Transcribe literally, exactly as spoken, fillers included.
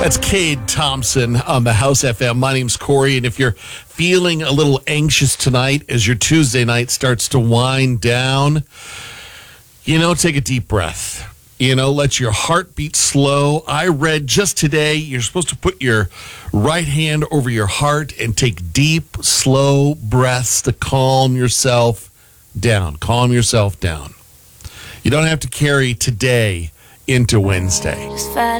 That's Cade Thompson on the House F M. My name's Corey, and if you're feeling a little anxious tonight as your Tuesday night starts to wind down, you know, take a deep breath. You know, let your heart beat slow. I read just today you're supposed to put your right hand over your heart and take deep, slow breaths to calm yourself down. Calm yourself down. You don't have to carry today into Wednesday.